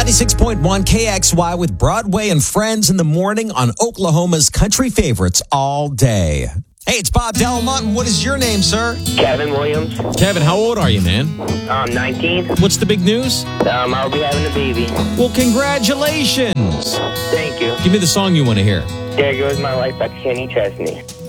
96.1 KXY with Broadway and Friends in the morning on Oklahoma's country favorites all day. Hey, it's Bob Delamont. What is your name, sir? Kevin Williams. Kevin, how old are you, man? I'm 19. What's the big news? I'll be having a baby. Well, congratulations. Thank you. Give me the song you want to hear. There Goes My Life by Kenny Chesney.